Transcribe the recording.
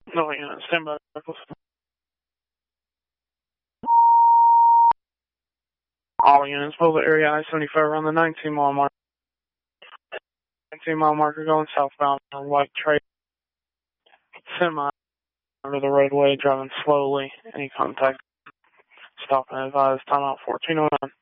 No, stand by. All units, pull the area I-75 around the 19-mile mark. 19-mile marker going southbound on White Trade. Semi over the roadway, driving slowly. Any contact, stop and advise, timeout 1409.